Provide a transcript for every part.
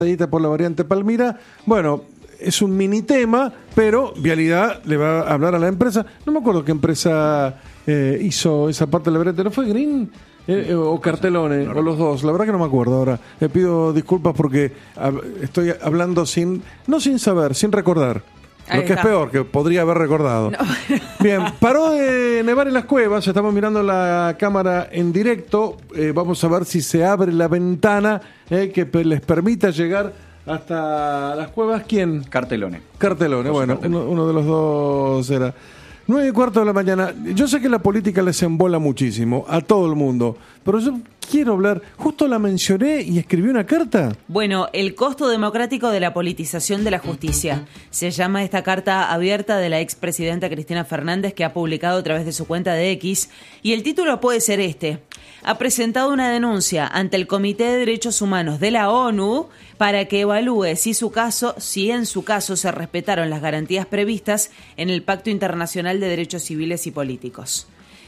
por la variante Palmira. Bueno, es un mini tema, pero Vialidad le va a hablar a la empresa. No me acuerdo qué empresa hizo esa parte de la variante. ¿No fue Green o Cartelone? O los dos. La verdad que no me acuerdo ahora. Le pido disculpas porque estoy hablando no sin saber, sin recordar. Lo que es peor, que podría haber recordado. No. Bien, paró de nevar en las cuevas. Estamos mirando la cámara en directo. Vamos a ver si se abre la ventana que les permita llegar hasta las cuevas. ¿Quién? Cartelone. Bueno, uno de los dos era. 9:15 de la mañana. Yo sé que la política les embola muchísimo a todo el mundo, pero yo quiero hablar, justo la mencioné y escribí una carta. Bueno, el costo democrático de la politización de la justicia. Se llama esta carta abierta de la expresidenta Cristina Fernández, que ha publicado a través de su cuenta de X, y el título puede ser este. Ha presentado una denuncia ante el Comité de Derechos Humanos de la ONU para que evalúe si en su caso se respetaron las garantías previstas en el Pacto Internacional de Derechos Civiles y Políticos.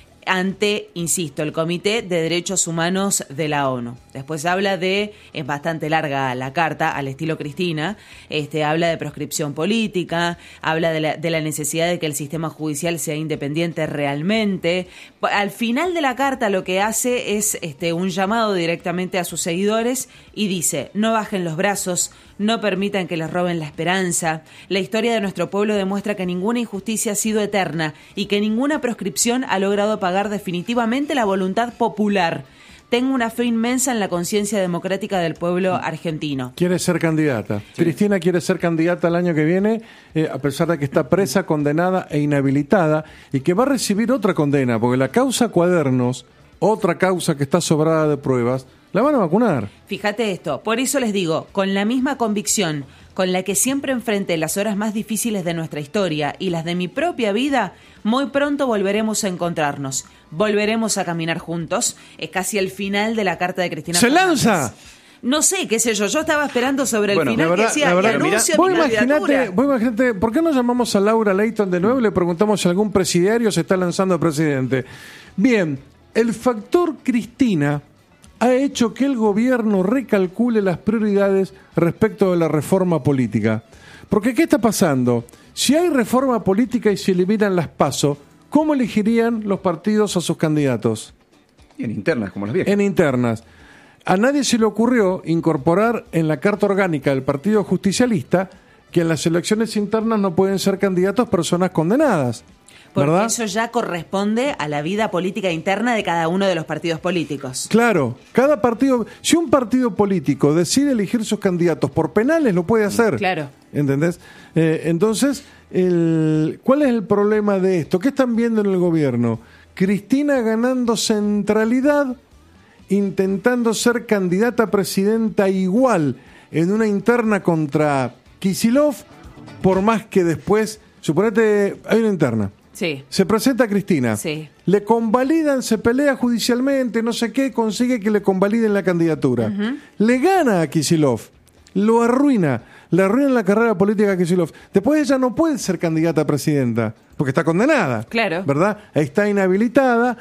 Ante, insisto, el Comité de Derechos Humanos de la ONU. Después habla es bastante larga la carta, al estilo Cristina, habla de proscripción política, habla de la necesidad de que el sistema judicial sea independiente realmente. Al final de la carta lo que hace es un llamado directamente a sus seguidores y dice: no bajen los brazos, no permitan que les roben la esperanza. La historia de nuestro pueblo demuestra que ninguna injusticia ha sido eterna y que ninguna proscripción ha logrado apagar definitivamente la voluntad popular. Tengo una fe inmensa en la conciencia democrática del pueblo argentino. Quiere ser candidata. Sí. Cristina quiere ser candidata el año que viene, a pesar de que está presa, condenada e inhabilitada, y que va a recibir otra condena, porque la causa Cuadernos, otra causa que está sobrada de pruebas, la van a vacunar. Fíjate esto, por eso les digo, con la misma convicción con la que siempre enfrenté las horas más difíciles de nuestra historia y las de mi propia vida, muy pronto volveremos a encontrarnos, volveremos a caminar juntos. Es casi el final de la carta de Cristina Fernández. ¡Se lanza! No sé, qué sé yo estaba esperando sobre el final que decía, y anuncio vos mi candidatura. Imagínate, ¿por qué no llamamos a Laura Leighton de nuevo y le preguntamos si algún presidiario se está lanzando a presidente? Bien, el factor Cristina ha hecho que el gobierno recalcule las prioridades respecto de la reforma política. Porque, ¿qué está pasando? Si hay reforma política y se eliminan las PASO, ¿cómo elegirían los partidos a sus candidatos? En internas, como las viejas. En internas. A nadie se le ocurrió incorporar en la Carta Orgánica del Partido Justicialista que en las elecciones internas no pueden ser candidatos personas condenadas. Porque ¿verdad? Eso ya corresponde a la vida política interna de cada uno de los partidos políticos. Claro, cada partido, si un partido político decide elegir sus candidatos por penales, lo puede hacer. Claro. ¿Entendés? Entonces, ¿cuál es el problema de esto? ¿Qué están viendo en el gobierno? Cristina ganando centralidad, intentando ser candidata a presidenta igual en una interna contra Kicillof, por más que después, suponete, hay una interna. Sí. Se presenta a Cristina. Sí. Le convalidan, se pelea judicialmente, no sé qué, consigue que le convaliden la candidatura. Uh-huh. Le gana a Kicillof, lo arruina, le arruina la carrera política a Kicillof. Después ella no puede ser candidata a presidenta, porque está condenada. Claro. ¿Verdad? Está inhabilitada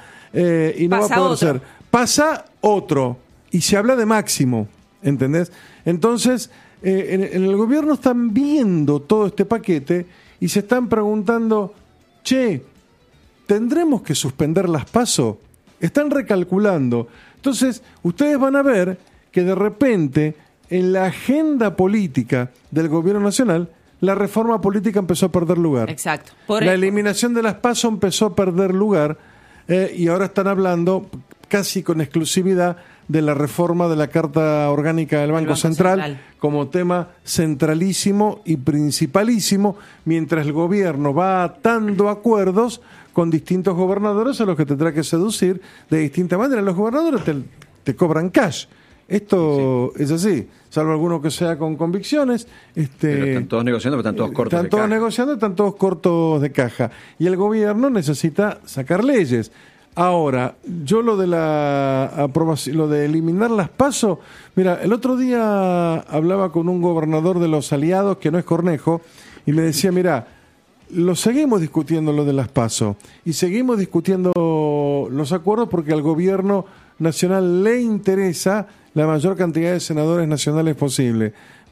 y no Pasa va a poder otro. ser. Pasa otro. Y se habla de Máximo, ¿entendés? Entonces, en el gobierno están viendo todo este paquete y se están preguntando: che, ¿tendremos que suspender las PASO? Están recalculando. Entonces, ustedes van a ver que de repente, en la agenda política del gobierno nacional, la reforma política empezó a perder lugar. Exacto. La eliminación de las PASO empezó a perder lugar y ahora están hablando casi con exclusividad de la reforma de la Carta Orgánica del Banco Central como tema centralísimo y principalísimo, mientras el gobierno va atando acuerdos con distintos gobernadores a los que tendrá que seducir de distinta manera. Los gobernadores te cobran cash. Esto sí. Es así, salvo alguno que sea con convicciones. Pero están todos negociando, pero están todos cortos de caja. Están todos negociando, están todos cortos de caja. Y el gobierno necesita sacar leyes. Ahora, yo lo de la aprobación, lo de eliminar las PASO, mira, el otro día hablaba con un gobernador de los aliados, que no es Cornejo, y me decía, mira, lo seguimos discutiendo lo de las PASO, y seguimos discutiendo los acuerdos porque al gobierno nacional le interesa la mayor cantidad de senadores nacionales posible.